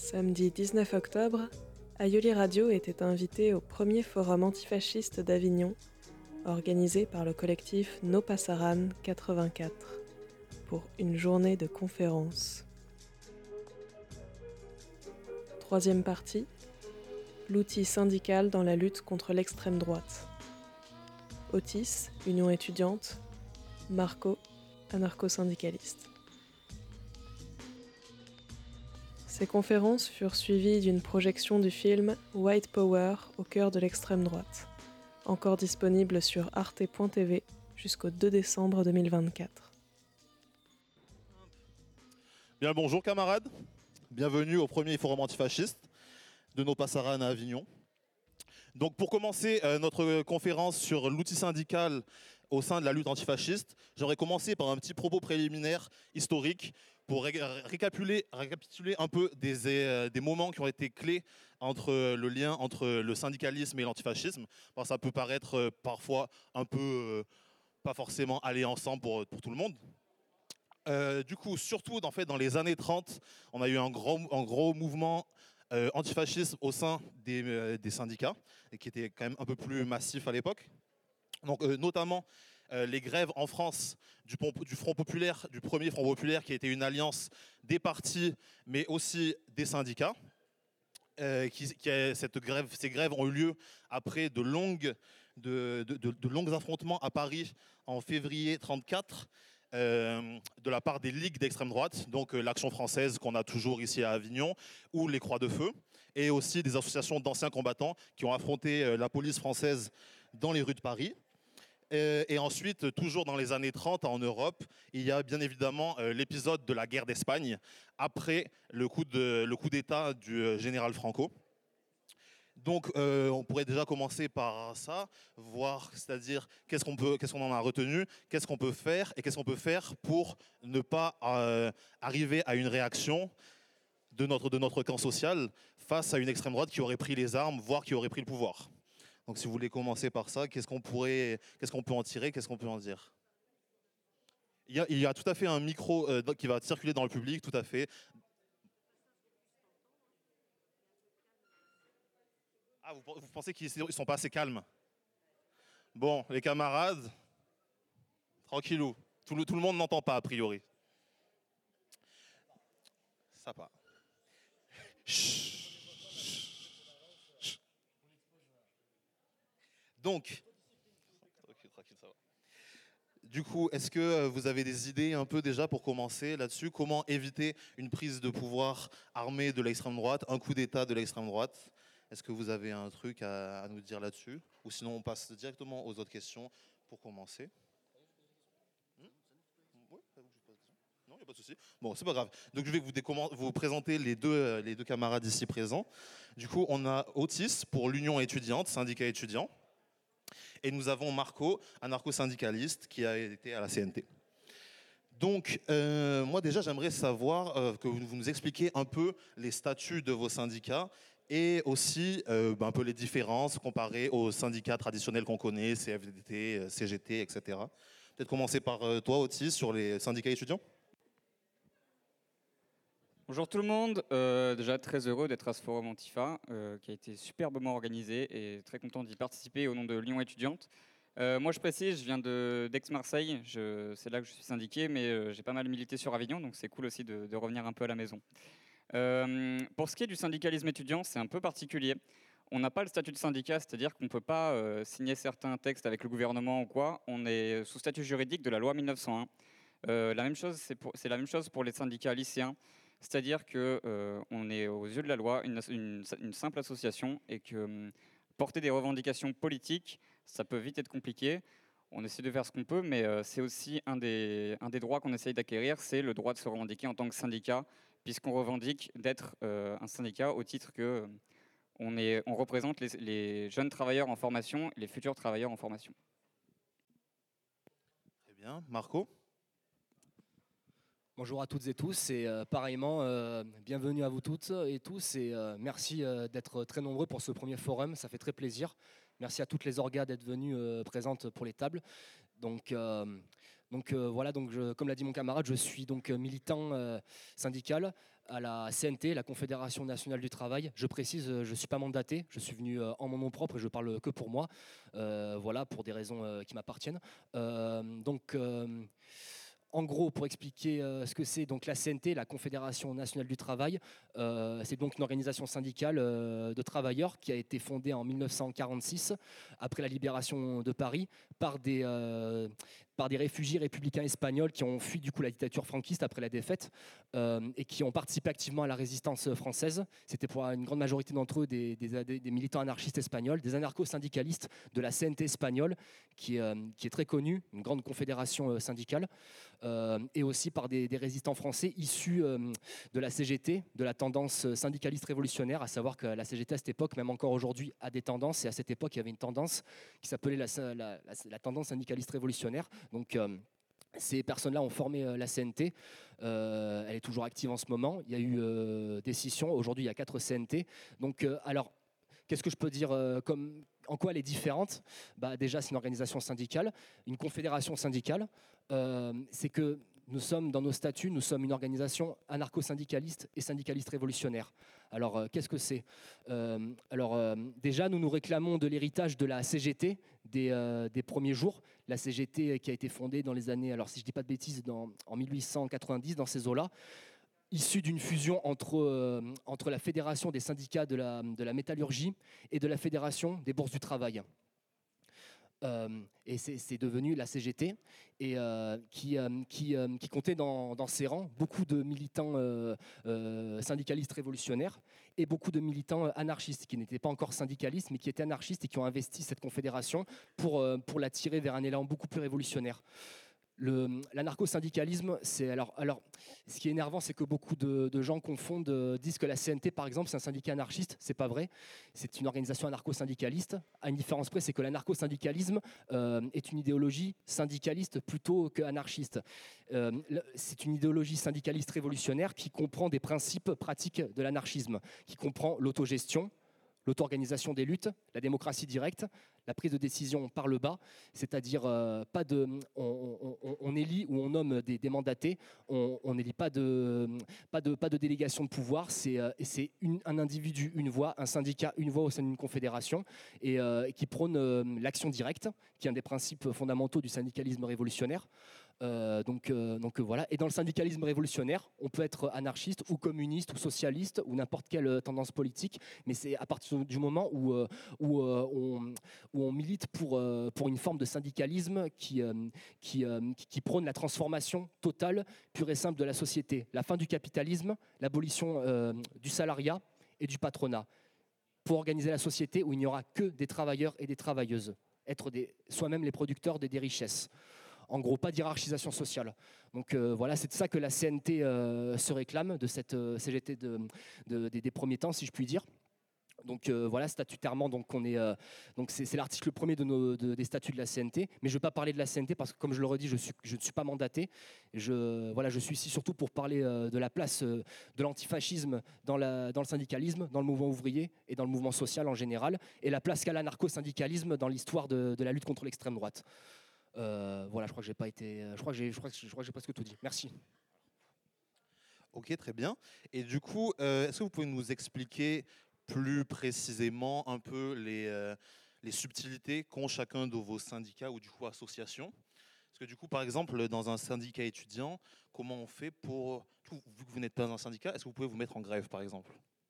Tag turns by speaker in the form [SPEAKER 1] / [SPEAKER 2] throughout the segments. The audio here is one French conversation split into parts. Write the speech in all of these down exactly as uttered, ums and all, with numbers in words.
[SPEAKER 1] Samedi dix-neuf octobre, Aioli Radio était invité au premier forum antifasciste d'Avignon, organisé par le collectif No Pasaran quatre-vingt-quatre, pour une journée de conférences. Troisième partie, l'outil syndical dans la lutte contre l'extrême droite. Otis, Union étudiante, Marco, anarcho-syndicaliste. Ces conférences furent suivies d'une projection du film White Power au cœur de l'extrême droite, encore disponible sur arte point t v jusqu'au deux décembre deux mille vingt-quatre.
[SPEAKER 2] Bien, bonjour camarades, bienvenue au premier forum antifasciste de No Pasaran à Avignon. Donc pour commencer euh, notre conférence sur l'outil syndical au sein de la lutte antifasciste, j'aimerais commencer par un petit propos préliminaire historique pour ré récapituler, récapituler un peu des, euh, des moments qui ont été clés entre euh, le lien entre le syndicalisme et l'antifascisme. Bon, ça peut paraître euh, parfois un peu euh, pas forcément aller ensemble pour, pour tout le monde. Euh, du coup, surtout en fait, dans les années trente, on a eu un gros, un gros mouvement euh, antifasciste au sein des, euh, des syndicats, et qui était quand même un peu plus massif à l'époque. Donc, euh, notamment euh, les grèves en France du, du Front Populaire, du premier Front Populaire, qui était une alliance des partis, mais aussi des syndicats. Euh, qui, qui a, cette grève, ces grèves ont eu lieu après de longues, de, de, de, de longues affrontements à Paris en février mille neuf cent trente-quatre. Euh, de la part des ligues d'extrême droite, donc euh, l'Action française qu'on a toujours ici à Avignon, ou les Croix de Feu, et aussi des associations d'anciens combattants qui ont affronté euh, la police française dans les rues de Paris. Euh, et ensuite, toujours dans les années trente en Europe, il y a bien évidemment euh, l'épisode de la guerre d'Espagne, après le coup de, le coup d'État du euh, général Franco. Donc euh, on pourrait déjà commencer par ça, voir, c'est-à-dire qu'est-ce qu'on peut, qu'est-ce qu'on en a retenu, qu'est-ce qu'on peut faire et qu'est-ce qu'on peut faire pour ne pas euh, arriver à une réaction de notre, de notre camp social face à une extrême droite qui aurait pris les armes, voire qui aurait pris le pouvoir. Donc si vous voulez commencer par ça, qu'est-ce qu'on pourrait, qu'est-ce qu'on peut en tirer, qu'est-ce qu'on peut en dire? Il y a, il y a tout à fait un micro euh, qui va circuler dans le public, tout à fait. Ah, vous, vous pensez qu'ils ne sont pas assez calmes? Bon, les camarades, tranquillou. Tout le, tout le monde n'entend pas, a priori. Ça part. Donc, tranquille, tranquille, ça va. Du coup, est-ce que vous avez des idées un peu déjà pour commencer là-dessus? Comment éviter une prise de pouvoir armée de l'extrême droite, un coup d'État de l'extrême droite? Est-ce que vous avez un truc à, à nous dire là-dessus? Ou sinon on passe directement aux autres questions pour commencer. Hmm oui, non, il n'y a pas de souci. Bon, c'est pas grave. Donc je vais vous, vous présenter les deux, les deux camarades ici présents. Du coup, on a Otis pour l'Union étudiante, syndicat étudiant. Et nous avons Marco, anarcho-syndicaliste, qui a été à la C N T. Donc, euh, moi déjà, j'aimerais savoir euh, que vous, vous nous expliquiez un peu les statuts de vos syndicats et aussi euh, ben, un peu les différences comparées aux syndicats traditionnels qu'on connaît, C F D T, C G T, et cetera. Peut-être commencer par euh, toi, Otis, sur les syndicats étudiants.
[SPEAKER 3] Bonjour tout le monde, euh, déjà très heureux d'être à ce forum Antifa euh, qui a été superbement organisé et très content d'y participer au nom de Lyon étudiante. Euh, moi je précise, je viens d'Aix-Marseille, c'est là que je suis syndiqué, mais euh, j'ai pas mal milité sur Avignon, donc c'est cool aussi de, de revenir un peu à la maison. Euh, pour ce qui est du syndicalisme étudiant, c'est un peu particulier. On n'a pas le statut de syndicat, c'est-à-dire qu'on ne peut pas euh, signer certains textes avec le gouvernement ou quoi, on est sous statut juridique de la loi mille neuf cent un. Euh, la même chose, c'est la même chose pour les syndicats lycéens. C'est-à-dire qu'on euh, est aux yeux de la loi une, une, une simple association et que euh, porter des revendications politiques, ça peut vite être compliqué. On essaie de faire ce qu'on peut, mais euh, c'est aussi un des, un des droits qu'on essaye d'acquérir, c'est le droit de se revendiquer en tant que syndicat, puisqu'on revendique d'être euh, un syndicat au titre que euh, on, est, on représente les, les jeunes travailleurs en formation et les futurs travailleurs en formation.
[SPEAKER 2] Très bien. Marco ?
[SPEAKER 4] Bonjour à toutes et tous et euh, pareillement, euh, bienvenue à vous toutes et tous et euh, merci euh, d'être très nombreux pour ce premier forum, ça fait très plaisir. Merci à toutes les orgas d'être venues euh, présentes pour les tables. Donc, euh, donc euh, voilà, donc je, comme l'a dit mon camarade, je suis donc militant euh, syndical à la C N T, la Confédération nationale du travail. Je précise, je ne suis pas mandaté, je suis venu en mon nom propre et je parle que pour moi, euh, voilà, pour des raisons euh, qui m'appartiennent. Euh, donc, euh, en gros, pour expliquer euh, ce que c'est, donc la C N T, la Confédération nationale du travail, euh, c'est donc une organisation syndicale euh, de travailleurs qui a été fondée en mille neuf cent quarante-six, après la libération de Paris, par des, euh, par des réfugiés républicains espagnols qui ont fui du coup la dictature franquiste après la défaite euh, et qui ont participé activement à la résistance française. C'était pour une grande majorité d'entre eux des, des, des militants anarchistes espagnols, des anarcho-syndicalistes de la C N T espagnole, qui, euh, qui est très connue, une grande confédération euh, syndicale. Euh, et aussi par des, des résistants français issus euh, de la C G T, de la tendance syndicaliste révolutionnaire, à savoir que la C G T à cette époque, même encore aujourd'hui, a des tendances, et à cette époque il y avait une tendance qui s'appelait la, la, la, la tendance syndicaliste révolutionnaire. Donc euh, ces personnes-là ont formé euh, la C N T, euh, elle est toujours active en ce moment, il y a eu euh, des scissions, aujourd'hui il y a quatre C N T. Donc euh, alors, qu'est-ce que je peux dire euh, comme, en quoi elle est différente? Bah, déjà, c'est une organisation syndicale, une confédération syndicale. Euh, c'est que nous sommes, dans nos statuts, nous sommes une organisation anarcho-syndicaliste et syndicaliste révolutionnaire. Alors, euh, qu'est-ce que c'est? euh, Alors, euh, déjà, nous nous réclamons de l'héritage de la C G T des, euh, des premiers jours. La C G T qui a été fondée dans les années, alors si je ne dis pas de bêtises, dans, en mille huit cent quatre-vingt-dix, dans ces eaux-là, issue d'une fusion entre, euh, entre la Fédération des syndicats de la, de la métallurgie et de la Fédération des bourses du travail. Euh, et c'est devenu la C G T, et, euh, qui, euh, qui, euh, qui comptait dans, dans ses rangs beaucoup de militants euh, euh, syndicalistes révolutionnaires et beaucoup de militants anarchistes qui n'étaient pas encore syndicalistes mais qui étaient anarchistes et qui ont investi cette confédération pour, euh, pour la tirer vers un élan beaucoup plus révolutionnaire. L'anarcho-syndicalisme, c'est alors, alors, ce qui est énervant, c'est que beaucoup de, de gens confondent, euh, disent que la C N T, par exemple, c'est un syndicat anarchiste. C'est pas vrai. C'est une organisation anarcho-syndicaliste. À une différence près, c'est que l'anarcho-syndicalisme euh, est une idéologie syndicaliste plutôt qu'anarchiste. Euh, c'est une idéologie syndicaliste révolutionnaire qui comprend des principes pratiques de l'anarchisme, qui comprend l'autogestion, l'auto-organisation des luttes, la démocratie directe, la prise de décision par le bas, c'est-à-dire euh, pas de, on, on, on élit ou on nomme des, des mandatés, on n'élit pas de, pas, de, pas de délégation de pouvoir, c'est euh, un individu, une voix, un syndicat, une voix au sein d'une confédération, et euh, qui prône euh, l'action directe, qui est un des principes fondamentaux du syndicalisme révolutionnaire. Euh, donc, euh, donc euh, voilà. Et dans le syndicalisme révolutionnaire, on peut être anarchiste ou communiste ou socialiste ou n'importe quelle tendance politique, mais c'est à partir du moment où, euh, où, euh, on, où on milite pour, euh, pour une forme de syndicalisme qui, euh, qui, euh, qui prône la transformation totale, pure et simple de la société, la fin du capitalisme, l'abolition euh, du salariat et du patronat, pour organiser la société où il n'y aura que des travailleurs et des travailleuses, être soi-même les producteurs des, des richesses. En gros, pas d'hierarchisation sociale. Donc euh, voilà, c'est de ça que la C N T euh, se réclame, de cette euh, C G T de, de, des, des premiers temps, si je puis dire. Donc euh, voilà, statutairement, donc on est, euh, donc c'est l'article premier de nos, de, des statuts de la C N T. Mais je ne vais pas parler de la C N T parce que, comme je le redis, je, suis, je ne suis pas mandaté. Je, voilà, je suis ici surtout pour parler euh, de la place euh, de l'antifascisme dans, la, dans le syndicalisme, dans le mouvement ouvrier et dans le mouvement social en général, et la place qu'a l'anarcho-syndicalisme dans l'histoire de, de la lutte contre l'extrême droite. Euh, voilà, je crois que j'ai pas été. Je crois que j'ai, je crois que je crois que j'ai presque tout dit. Merci.
[SPEAKER 2] Ok, très bien. Et du coup, euh, est-ce que vous pouvez nous expliquer plus précisément un peu les, euh, les subtilités qu'ont chacun de vos syndicats ou du coup associations? Parce que du coup, par exemple, dans un syndicat étudiant, comment on fait pour, vu que vous n'êtes pas un syndicat, est-ce que vous pouvez vous mettre en grève, par exemple?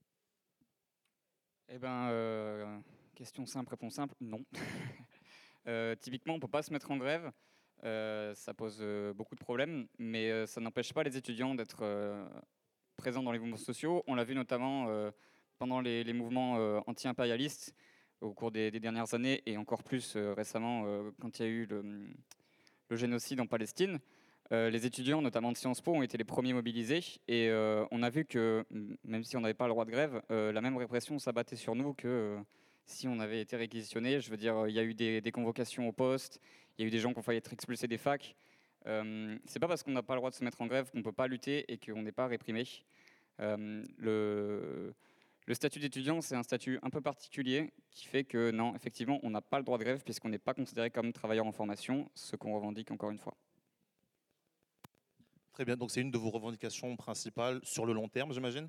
[SPEAKER 3] Eh ben, euh, question simple, réponse simple, non. Euh, typiquement, on ne peut pas se mettre en grève, euh, ça pose euh, beaucoup de problèmes, mais euh, ça n'empêche pas les étudiants d'être euh, présents dans les mouvements sociaux. On l'a vu notamment euh, pendant les, les mouvements euh, anti-impérialistes au cours des, des dernières années, et encore plus euh, récemment euh, quand il y a eu le, le génocide en Palestine. Euh, les étudiants, notamment de Sciences Po, ont été les premiers mobilisés, et euh, on a vu que, même si on n'avait pas le droit de grève, euh, la même répression s'abattait sur nous que... Euh, si on avait été réquisitionné. Je veux dire, il y a eu des, des convocations au poste, il y a eu des gens qui ont failli être expulsés des facs. Euh, c'est pas parce qu'on n'a pas le droit de se mettre en grève qu'on ne peut pas lutter et qu'on n'est pas réprimé. Euh, le, le statut d'étudiant, c'est un statut un peu particulier qui fait que non, effectivement, on n'a pas le droit de grève puisqu'on n'est pas considéré comme travailleur en formation, ce qu'on revendique encore une fois.
[SPEAKER 2] Très bien, donc c'est une de vos revendications principales sur le long terme, j'imagine?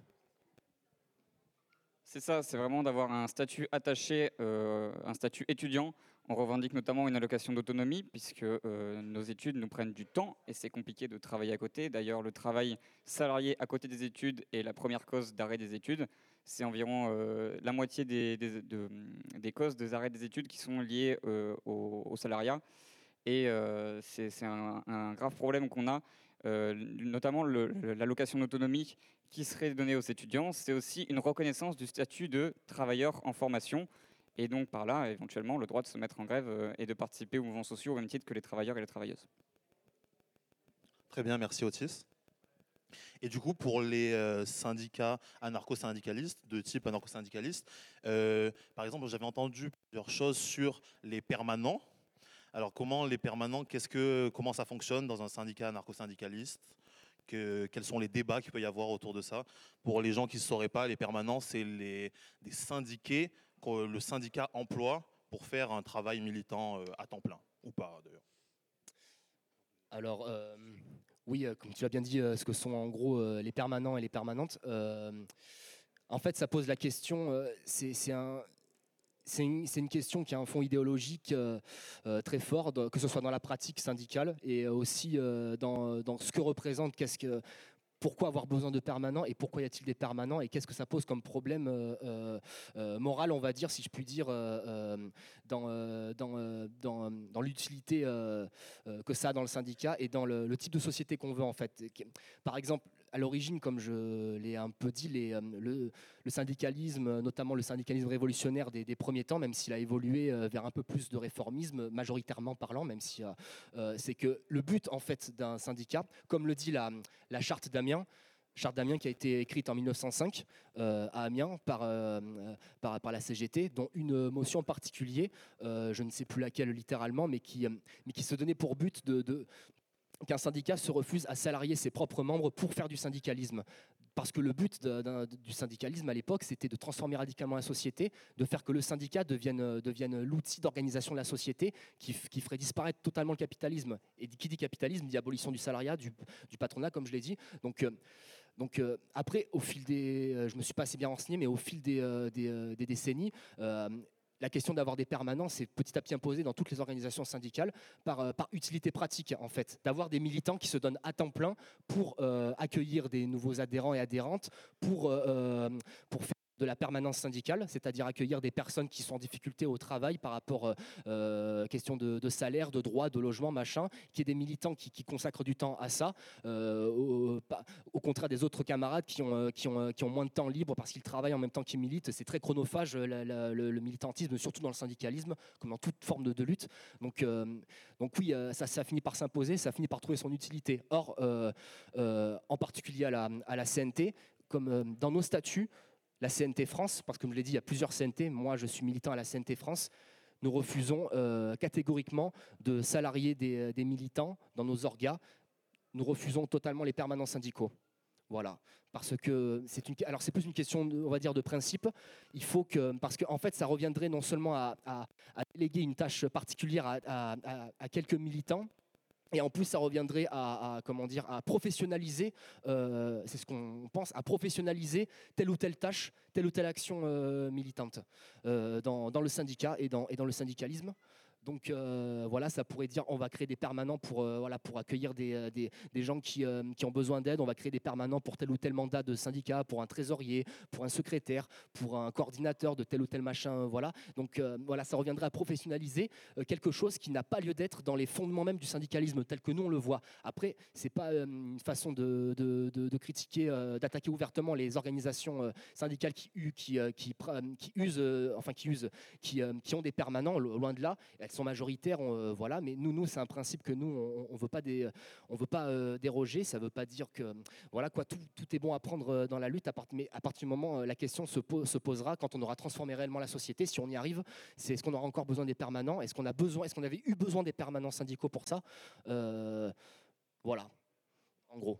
[SPEAKER 3] C'est ça, c'est vraiment d'avoir un statut attaché, euh, un statut étudiant. On revendique notamment une allocation d'autonomie, puisque euh, nos études nous prennent du temps et c'est compliqué de travailler à côté. D'ailleurs, le travail salarié à côté des études est la première cause d'arrêt des études. C'est environ euh, la moitié des, des, de, des causes des arrêts des études qui sont liées euh, au, au salariat. Et euh, c'est c'est un, un grave problème qu'on a, euh, notamment le- le- l'allocation d'autonomie qui serait donnée aux étudiants. C'est aussi une reconnaissance du statut de travailleur en formation, et donc par là, éventuellement, le droit de se mettre en grève euh, et de participer aux mouvements sociaux au même titre que les travailleurs et les travailleuses.
[SPEAKER 2] Très bien, merci Otis. Et du coup, pour les euh, syndicats anarcho-syndicalistes, de type anarcho-syndicaliste, euh, par exemple, j'avais entendu plusieurs choses sur les permanents. Alors, comment les permanents, qu'est-ce que, comment ça fonctionne dans un syndicat anarcho-syndicaliste? Que, quels sont les débats qu'il peut y avoir autour de ça? Pour les gens qui ne sauraient pas, les permanents, c'est les, des syndiqués que le syndicat emploie pour faire un travail militant euh, à temps plein, ou pas d'ailleurs.
[SPEAKER 4] Alors, euh, oui, euh, comme tu l'as bien dit, euh, ce que sont en gros euh, les permanents et les permanentes. euh, en fait, ça pose la question, euh, c'est c'est un, c'est une, c'est une question qui a un fond idéologique euh, euh, très fort, de- que ce soit dans la pratique syndicale et aussi euh, dans, dans ce que représente, qu'est-ce que, pourquoi avoir besoin de permanents et pourquoi y a-t-il des permanents et qu'est-ce que ça pose comme problème euh, euh, euh, moral, on va dire, si je puis dire, euh, euh, dans, euh, dans, euh, dans, dans l'utilité euh, euh, que ça a dans le syndicat et dans le, le type de société qu'on veut en fait. Par exemple, à l'origine, comme je l'ai un peu dit, les, euh, le, le syndicalisme, notamment le syndicalisme révolutionnaire des, des premiers temps, même s'il a évolué euh, vers un peu plus de réformisme, majoritairement parlant, même si euh, euh, c'est que le but en fait d'un syndicat, comme le dit la, la charte d'Amiens, charte d'Amiens qui a été écrite en mille neuf cent cinq euh, à Amiens par, euh, par, par la C G T, dont une motion en particulier, euh, je ne sais plus laquelle littéralement, mais qui, euh, mais qui se donnait pour but de, de qu'un syndicat se refuse à salarier ses propres membres pour faire du syndicalisme. Parce que le but de, de, du syndicalisme à l'époque, c'était de transformer radicalement la société, de faire que le syndicat devienne, devienne l'outil d'organisation de la société qui, qui ferait disparaître totalement le capitalisme. Et qui dit capitalisme dit abolition du salariat, du, du patronat, comme je l'ai dit. Donc, euh, donc euh, après, au fil des, euh, je me suis pas assez bien renseigné, mais au fil des, euh, des, euh, des décennies, euh, la question d'avoir des permanents s'est petit à petit imposée dans toutes les organisations syndicales par, euh, par utilité pratique, en fait, d'avoir des militants qui se donnent à temps plein pour euh, accueillir des nouveaux adhérents et adhérentes, pour, euh, pour faire de la permanence syndicale, c'est-à-dire accueillir des personnes qui sont en difficulté au travail par rapport euh, question de, de salaire, de droit, de logement, machin, qui est des militants qui, qui consacrent du temps à ça, euh, au, au contraire des autres camarades qui ont, qui, ont, qui ont moins de temps libre parce qu'ils travaillent en même temps qu'ils militent. C'est très chronophage la, la, le, le militantisme, surtout dans le syndicalisme, comme dans toute forme de, de lutte. Donc, euh, donc oui, ça, ça finit par s'imposer, ça finit par trouver son utilité. Or, euh, euh, en particulier à la, à la C N T, comme euh, dans nos statuts, la C N T France, parce que comme je l'ai dit, il y a plusieurs C N T, moi je suis militant à la C N T France, nous refusons euh, catégoriquement de salarier des, des militants dans nos orgas, nous refusons totalement les permanents syndicaux. Voilà, parce que c'est une, alors c'est plus une question, de, on va dire, de principe. Il faut que, parce qu'en en fait, ça reviendrait non seulement à, à, à déléguer une tâche particulière à, à, à quelques militants, et en plus, ça reviendrait à, à comment dire, à professionnaliser, euh, c'est ce qu'on pense, à professionnaliser telle ou telle tâche, telle ou telle action euh, militante euh, dans, dans le syndicat et dans, et dans le syndicalisme. Donc euh, voilà, ça pourrait dire on va créer des permanents pour, euh, voilà, pour accueillir des, des, des gens qui, euh, qui ont besoin d'aide, on va créer des permanents pour tel ou tel mandat de syndicat, pour un trésorier, pour un secrétaire, pour un coordinateur de tel ou tel machin. Voilà. Donc euh, voilà, ça reviendrait à professionnaliser euh, quelque chose qui n'a pas lieu d'être dans les fondements même du syndicalisme tel que nous on le voit. Après, c'est pas euh, une façon de, de, de, de critiquer, euh, d'attaquer ouvertement les organisations euh, syndicales qui, qui, euh, qui, qui, usent, euh, enfin qui usent, qui, euh, qui ont des permanents, loin de là. Elles sont majoritaires, on, euh, voilà, mais nous, nous c'est un principe que nous, on ne veut pas, des, on veut pas euh, déroger. Ça ne veut pas dire que voilà, quoi, tout, tout est bon à prendre dans la lutte, à part, mais à partir du moment, la question se, pose, se posera quand on aura transformé réellement la société. Si on y arrive, c'est est-ce qu'on aura encore besoin des permanents? Est-ce qu'on a besoin, est-ce qu'on avait eu besoin des permanents syndicaux pour ça? euh, Voilà, en gros.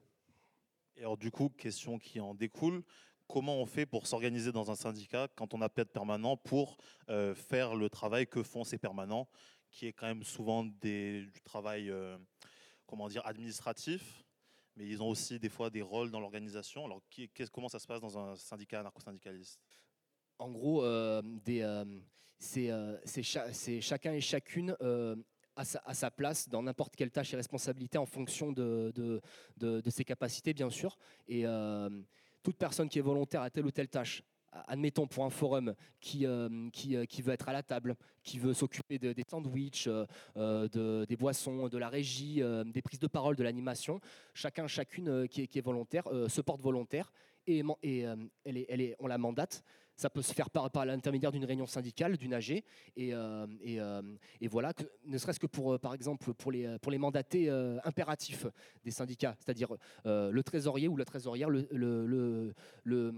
[SPEAKER 2] Et alors du coup, question qui en découle, comment on fait pour s'organiser dans un syndicat quand on n'a pas de permanent pour euh, faire le travail que font ces permanents, qui est quand même souvent des, du travail euh, comment dire, administratif, mais ils ont aussi des fois des rôles dans l'organisation. Alors, qui, qu'est- comment ça se passe dans un syndicat anarcho-syndicaliste?
[SPEAKER 4] En gros, euh, des, euh, c'est euh, c'est cha- c'est chacun et chacune euh, à, sa, à sa place dans n'importe quelle tâche et responsabilité en fonction de, de, de- de ses capacités, bien sûr. Et euh, toute personne qui est volontaire à telle ou telle tâche, admettons pour un forum qui, euh, qui, euh, qui veut être à la table, qui veut s'occuper de- des sandwichs, euh, euh, de, des boissons, de la régie, euh, des prises de parole, de l'animation, chacun, chacune euh, qui, est, qui est volontaire euh, se porte volontaire et, man- et euh, elle est, elle est, on la mandate. Ça peut se faire par, par l'intermédiaire d'une réunion syndicale, d'une A G, et, euh, et, euh, et voilà, que, ne serait-ce que pour, euh, par exemple, pour les, pour les mandatés euh, impératifs des syndicats, c'est-à-dire euh, le trésorier ou la trésorière, le, le, le, le,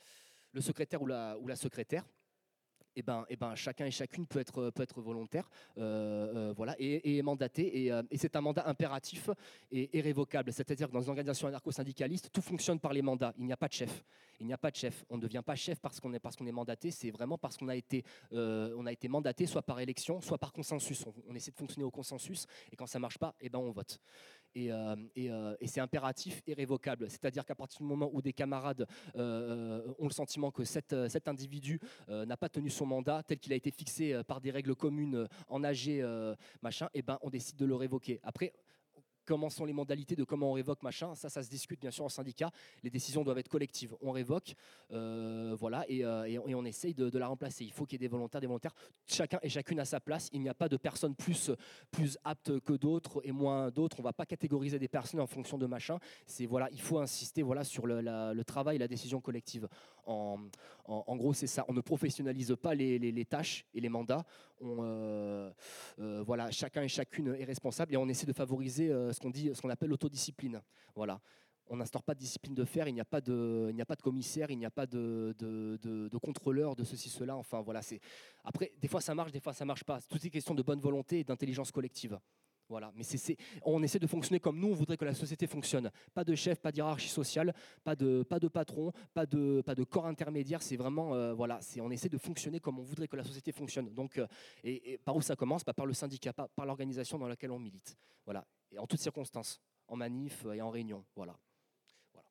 [SPEAKER 4] le secrétaire ou la, ou la secrétaire. Eh ben, eh ben, chacun et chacune peut être, peut être volontaire, euh, euh, voilà, et, et mandaté. Et, euh, et c'est un mandat impératif et irrévocable. C'est-à-dire que dans une organisation anarcho-syndicaliste, tout fonctionne par les mandats. Il n'y a pas de chef. Il n'y a pas de chef. On ne devient pas chef parce qu'on est, parce qu'on est mandaté. C'est vraiment parce qu'on a été, euh, on a été mandaté, soit par élection, soit par consensus. On, on essaie de fonctionner au consensus. Et quand ça ne marche pas, eh ben, on vote. Et, euh, et, euh, et c'est impératif et révocable. C'est-à-dire qu'à partir du moment où des camarades euh, ont le sentiment que cet, cet individu euh, n'a pas tenu son mandat tel qu'il a été fixé euh, par des règles communes euh, en A G, euh, machin, et ben on décide de le révoquer. Après, comment sont les modalités de comment on révoque, machin, ça, ça se discute bien sûr en syndicat. Les décisions doivent être collectives. On révoque, euh, voilà, et, euh, et, on, et on essaye de, de la remplacer. Il faut qu'il y ait des volontaires, des volontaires. Chacun et chacune à sa place. Il n'y a pas de personnes plus, plus aptes que d'autres et moins d'autres. On ne va pas catégoriser des personnes en fonction de machin. C'est, voilà, il faut insister, voilà, sur le, la, le travail et la décision collective. En, en, en gros, c'est ça. On ne professionnalise pas les, les, les tâches et les mandats. On, euh, euh, voilà, chacun et chacune est responsable et on essaie de favoriser euh, ce qu'on dit, ce qu'on appelle l'autodiscipline. Voilà. On n'instaure pas de discipline de fer, il n'y a pas de, il n'y a pas de commissaire, il n'y a pas de, de, de, de contrôleur, de ceci, cela. Enfin, voilà, c'est... Après, des fois ça marche, des fois ça marche pas. Tout est question de bonne volonté et d'intelligence collective. Voilà. Mais c'est, c'est, on essaie de fonctionner comme nous, on voudrait que la société fonctionne. Pas de chef, pas de hiérarchie sociale, pas de, pas de patron, pas de, pas de corps intermédiaire. C'est vraiment, euh, voilà, c'est, on essaie de fonctionner comme on voudrait que la société fonctionne. Donc, euh, et, et par où ça commence? Bah, par le syndicat, par, par l'organisation dans laquelle on milite. Voilà. Et en toutes circonstances, en manif et en réunion. Voilà. Voilà.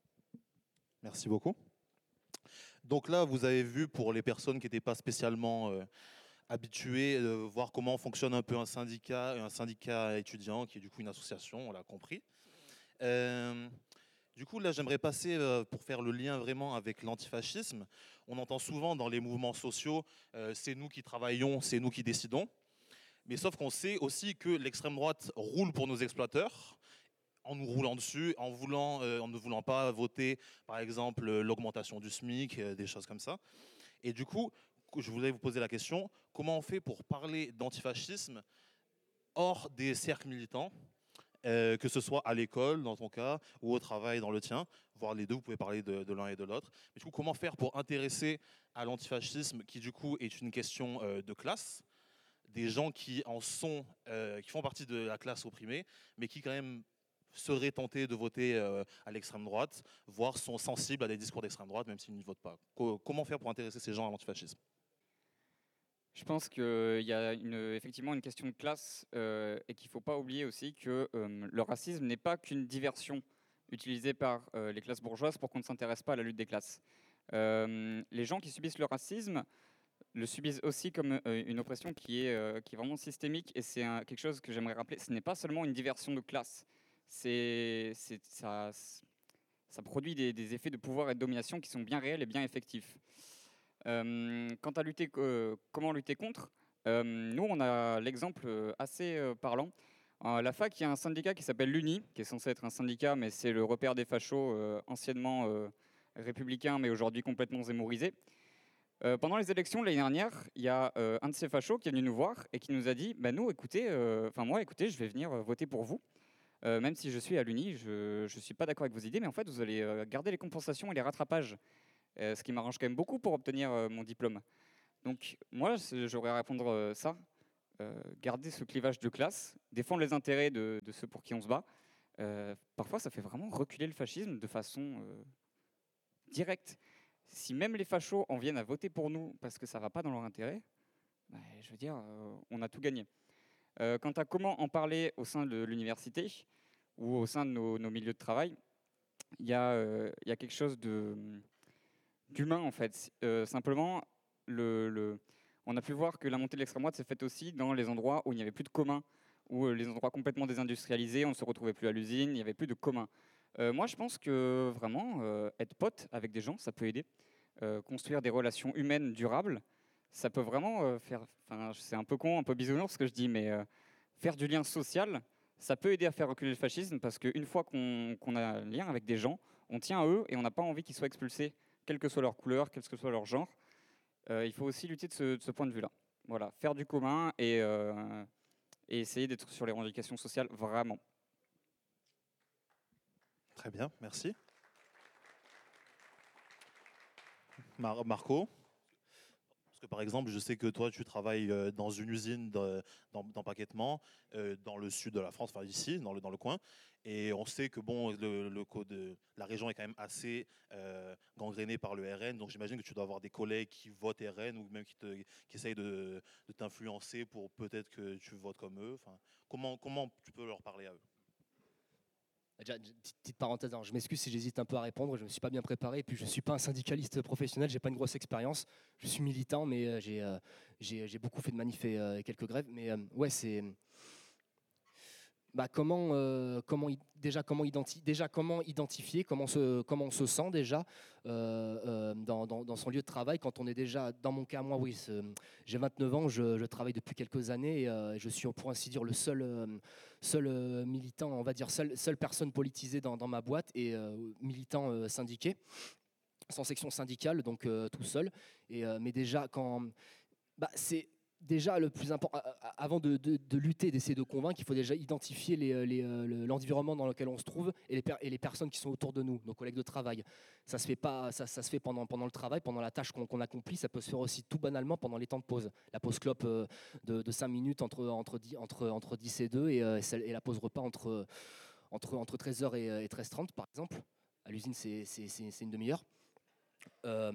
[SPEAKER 2] Merci beaucoup. Donc là, vous avez vu pour les personnes qui n'étaient pas spécialement euh, habituées, euh, voir comment fonctionne un peu un syndicat, un syndicat étudiant, qui est du coup une association, on l'a compris. Euh, du coup, là, j'aimerais passer, euh, pour faire le lien vraiment avec l'antifascisme. On entend souvent dans les mouvements sociaux, euh, c'est nous qui travaillons, c'est nous qui décidons. Mais sauf qu'on sait aussi que l'extrême droite roule pour nos exploiteurs, en nous roulant dessus, en, voulant, euh, en ne voulant pas voter, par exemple, euh, l'augmentation du SMIC, euh, des choses comme ça. Et du coup, je voulais vous poser la question, comment on fait pour parler d'antifascisme hors des cercles militants, euh, que ce soit à l'école, dans ton cas, ou au travail, dans le tien, voire les deux, vous pouvez parler de, de l'un et de l'autre. Mais du coup, comment faire pour intéresser à l'antifascisme, qui du coup est une question euh, de classe, des gens qui en sont, euh, qui font partie de la classe opprimée, mais qui quand même seraient tentés de voter euh, à l'extrême droite, voire sont sensibles à des discours d'extrême droite, même s'ils ne votent pas. Co- comment faire pour intéresser ces gens à l'antifascisme?
[SPEAKER 3] Je pense qu'il y a une, effectivement une question de classe euh, et qu'il ne faut pas oublier aussi que euh, le racisme n'est pas qu'une diversion utilisée par euh, les classes bourgeoises pour qu'on ne s'intéresse pas à la lutte des classes. Euh, les gens qui subissent le racisme le subissent aussi comme euh, une oppression qui est, euh, qui est vraiment systémique et c'est un- quelque chose que j'aimerais rappeler. Ce n'est pas seulement une diversion de classe, c'est, c'est- ça, ça produit des, des effets de pouvoir et de domination qui sont bien réels et bien effectifs. Euh, quant à lutter, euh, comment lutter contre, euh, nous on a l'exemple euh, assez euh, parlant. À la fac, il y a un syndicat qui s'appelle l'Uni, qui est censé être un syndicat, mais c'est le repère des fachos euh, anciennement euh, républicains, mais aujourd'hui complètement zémorisés. Euh, pendant les élections l'année dernière, il y a euh, un de ces fachos qui est venu nous voir et qui nous a dit bah, nous, écoutez, enfin moi, écoutez, je vais venir euh, voter pour vous. Euh, même si je suis à l'Uni, je ne suis pas d'accord avec vos idées, mais en fait, vous allez euh, garder les compensations et les rattrapages. Euh, ce qui m'arrange quand même beaucoup pour obtenir euh, mon diplôme. Donc moi, j'aurais à répondre euh, ça, euh, garder ce clivage de classe, défendre les intérêts de, de ceux pour qui on se bat. Euh, parfois, ça fait vraiment reculer le fascisme de façon euh, directe. Si même les fachos en viennent à voter pour nous parce que ça ne va pas dans leur intérêt, bah, je veux dire, euh, on a tout gagné. Euh, quant à comment en parler au sein de l'université ou au sein de nos, nos milieux de travail, il y, euh, y a quelque chose de, d'humain en fait. Euh, simplement, le, le, on a pu voir que la montée de l'extrême droite s'est faite aussi dans les endroits où il n'y avait plus de commun, où euh, les endroits complètement désindustrialisés, on ne se retrouvait plus à l'usine, il n'y avait plus de commun. Euh, moi, je pense que vraiment, euh, être pote avec des gens, ça peut aider. Euh, construire des relations humaines durables, ça peut vraiment euh, faire... Enfin, c'est un peu con, un peu bisounours ce que je dis, mais euh, faire du lien social, ça peut aider à faire reculer le fascisme, parce qu'une fois qu'on qu'on a un lien avec des gens, on tient à eux et on n'a pas envie qu'ils soient expulsés, quelle que soit leur couleur, quel que soit leur genre. Euh, il faut aussi lutter de ce, de ce point de vue-là. Voilà, faire du commun et, euh, et essayer d'être sur les revendications sociales, vraiment.
[SPEAKER 2] Très bien, merci. Mar- Marco, parce que par exemple, je sais que toi, tu travailles euh, dans une usine de- d'em- d'empaquetement euh, dans le sud de la France, enfin ici, dans le, dans le coin, et on sait que bon, le, le code, la région est quand même assez euh, gangrénée par le R N, donc j'imagine que tu dois avoir des collègues qui votent R N ou même qui, te, qui essayent de, de t'influencer pour peut-être que tu votes comme eux. Enfin, comment, comment tu peux leur parler à eux?
[SPEAKER 4] Déjà, petite parenthèse, alors je m'excuse si j'hésite un peu à répondre, je ne me suis pas bien préparé, et puis je ne suis pas un syndicaliste professionnel, je n'ai pas une grosse expérience, je suis militant, mais euh, j'ai euh, j'ai beaucoup fait de manifs et euh, quelques grèves, mais euh, ouais, c'est... Bah, comment, euh, comment, déjà, comment, identi déjà, comment identifier, comment, se, comment on se sent déjà euh, euh, dans, dans, dans son lieu de travail quand on est déjà, dans mon cas, moi, oui, j'ai vingt-neuf ans, je, je travaille depuis quelques années et euh, je suis, pour ainsi dire, le seul, euh, seul euh, militant, on va dire, seule seule personne politisée dans, dans ma boîte et euh, militant euh, syndiqué, sans section syndicale, donc euh, tout seul. Et, euh, mais déjà, quand... Bah, c'est... Déjà, le plus important, avant de, de, de lutter, d'essayer de convaincre, il faut déjà identifier les, les, l'environnement dans lequel on se trouve et les, per, et les personnes qui sont autour de nous, nos collègues de travail. Ça se fait pas, ça, ça se fait pendant, pendant le travail, pendant la tâche qu'on qu'on accomplit. Ça peut se faire aussi tout banalement pendant les temps de pause. La pause clope de, de cinq minutes entre, entre, entre, entre dix et deux et, et la pause repas entre, entre, entre treize heures et, et treize heures trente, par exemple. À l'usine, c'est une demi-heure. Euh,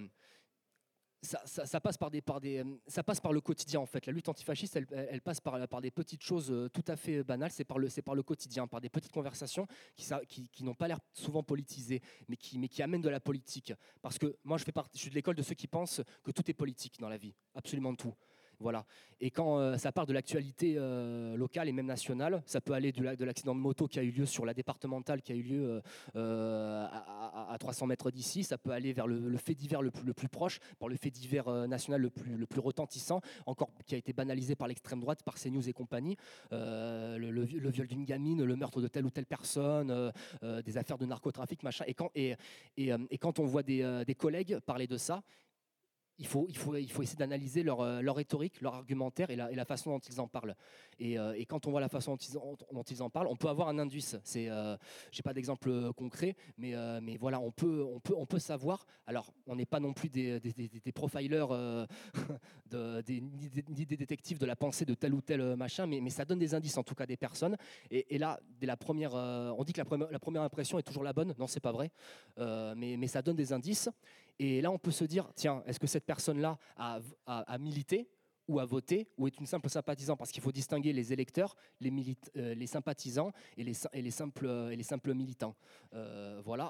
[SPEAKER 4] Ça, ça, ça, passe par des, par des, ça passe par le quotidien en fait. La lutte antifasciste, elle, elle passe par, par des petites choses tout à fait banales. C'est par le, c'est par le quotidien, par des petites conversations qui, qui, qui n'ont pas l'air souvent politisées, mais qui, mais qui amènent de la politique. Parce que moi, je, fais part, je suis de l'école de ceux qui pensent que tout est politique dans la vie, absolument tout. Voilà. Et quand euh, ça part de l'actualité euh, locale et même nationale, ça peut aller de l'accident de moto qui a eu lieu sur la départementale, qui a eu lieu euh, à, à, à trois cents mètres d'ici, ça peut aller vers le, le fait divers le plus, le plus proche, par le fait divers euh, national le plus, le plus retentissant, encore qui a été banalisé par l'extrême droite, par CNews et compagnie, euh, le, le, le viol d'une gamine, le meurtre de telle ou telle personne, euh, euh, des affaires de narcotrafic, machin. Et quand, et, et, euh, et quand on voit des, euh, des collègues parler de ça, Il faut, il, faut, il faut essayer d'analyser leur, leur rhétorique, leur argumentaire et la, et la façon dont ils en parlent. Et, euh, et quand on voit la façon dont ils, dont ils en parlent, on peut avoir un indice. Euh, je n'ai pas d'exemple concret, mais, euh, mais voilà, on peut, on, peut, on peut savoir. Alors, on n'est pas non plus des, des, des, des profilers, euh, de, des, ni, des, ni des détectives de la pensée de tel ou tel machin, mais, mais ça donne des indices, en tout cas des personnes. Et, et là, dès la première, euh, on dit que la première, la première impression est toujours la bonne. Non, c'est pas vrai. Euh, mais, mais ça donne des indices. Et là, on peut se dire, tiens, est-ce que cette personne-là a, a, a milité ou a voté ou est une simple sympathisante? Parce qu'il faut distinguer les électeurs, les, euh, les sympathisants et les, et, les simples, et les simples militants. Euh, voilà.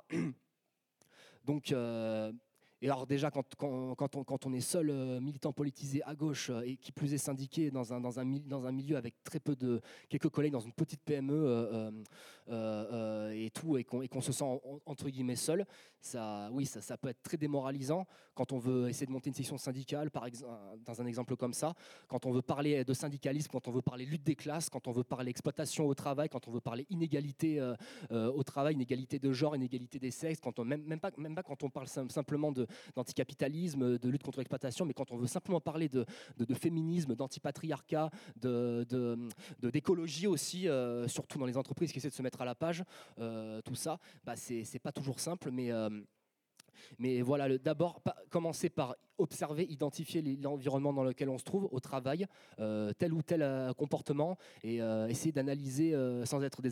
[SPEAKER 4] Donc... Euh, Et alors déjà, quand, quand, quand, on, quand on est seul euh, militant politisé à gauche euh, et qui plus est syndiqué dans un, dans, un, dans un milieu avec très peu de... quelques collègues dans une petite P M E euh, euh, euh, et tout, et qu'on qu'on se sent en, entre guillemets seul, ça, oui, ça, ça peut être très démoralisant quand on veut essayer de monter une section syndicale, par exemple, dans un exemple comme ça, quand on veut parler de syndicalisme, quand on veut parler lutte des classes, quand on veut parler exploitation au travail, quand on veut parler inégalité euh, euh, au travail, inégalité de genre, inégalité des sexes, quand on, même, même, pas, même pas quand on parle simplement de d'anticapitalisme, de lutte contre l'exploitation, mais quand on veut simplement parler de, de, de féminisme, d'antipatriarcat, de, de, de, d'écologie aussi, euh, surtout dans les entreprises qui essaient de se mettre à la page, euh, tout ça, bah c'est, c'est pas toujours simple, mais... Euh, Mais voilà, d'abord, commencer par observer, identifier l'environnement dans lequel on se trouve au travail, euh, tel ou tel euh, comportement, et euh, essayer d'analyser euh, sans être des